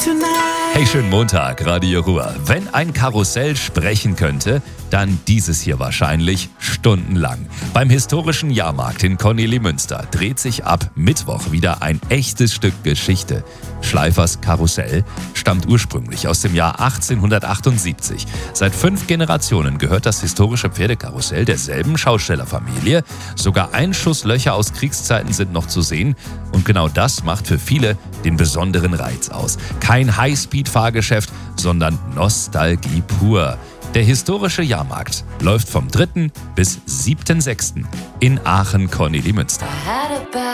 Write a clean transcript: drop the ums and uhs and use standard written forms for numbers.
Hey, schönen Montag, Radio Ruhr. Wenn ein Karussell sprechen könnte, dann dieses hier wahrscheinlich stundenlang. Beim historischen Jahrmarkt in Kornelimünster dreht sich ab Mittwoch wieder ein echtes Stück Geschichte. Schleifers Karussell stammt ursprünglich aus dem Jahr 1878. Seit 5 Generationen gehört das historische Pferdekarussell derselben Schaustellerfamilie. Sogar Einschusslöcher aus Kriegszeiten sind noch zu sehen. Und genau das macht für viele den besonderen Reiz aus. Kein Highspeed-Fahrgeschäft, sondern Nostalgie pur. Der historische Jahrmarkt läuft vom 3. bis 7.6. in Aachen-Kornelimünster.